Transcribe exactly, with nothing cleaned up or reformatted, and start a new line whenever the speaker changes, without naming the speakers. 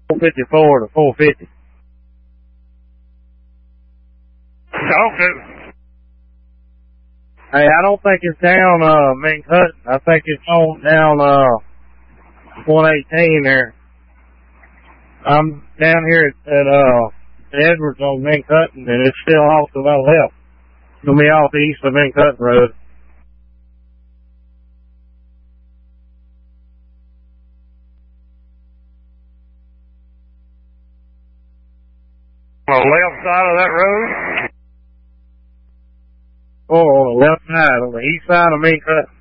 four fifty-four to four fifty.
Okay.
Hey, I don't think it's down, uh, Mincut. I think it's on down, uh, one eighteen there. I'm down here at, at uh, Edwards on Mincut, and it's still off to my left. It's gonna be off east of Mincut Road.
On the left side of that road?
Oh, on the left side, on the east side of Mincut.